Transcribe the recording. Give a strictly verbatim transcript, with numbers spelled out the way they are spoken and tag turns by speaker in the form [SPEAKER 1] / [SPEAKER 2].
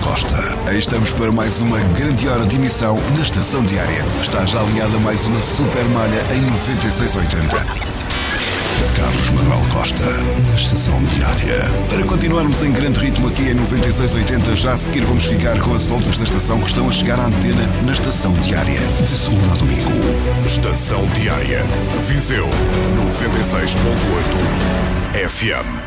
[SPEAKER 1] Costa. Aí estamos para mais uma grande hora de emissão na Estação Diária. Está já alinhada mais uma super malha em noventa e seis oitenta. Carlos Manuel Costa, na Estação Diária. Para continuarmos em grande ritmo aqui em noventa e seis oitenta, já a seguir vamos ficar com as outras da estação que estão a chegar à antena na Estação Diária, de segunda a domingo.
[SPEAKER 2] Estação Diária, Viseu, noventa e seis ponto oito F M.